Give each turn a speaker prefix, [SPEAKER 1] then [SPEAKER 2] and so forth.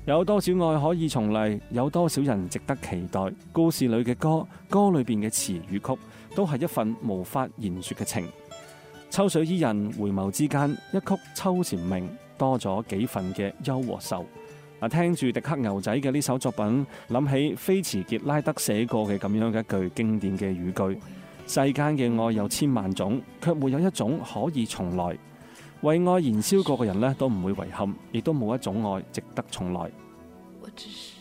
[SPEAKER 1] 有多少愛可以重嚟？有多少人值得期待？故事裏嘅歌，歌裏邊嘅詞與曲，都係一份無法言說嘅情。秋水伊人，回眸之間，一曲秋蟬鳴，多咗幾份嘅憂和愁。聽住迪克牛仔嘅呢首作品，諗起菲茨傑拉德寫過嘅咁樣嘅一句經典嘅語句：世間嘅愛有千萬種，卻沒有一種可以重來。為愛燃燒過嘅人呢，都唔會遺憾，亦都冇一種愛值得重來。
[SPEAKER 2] 我只是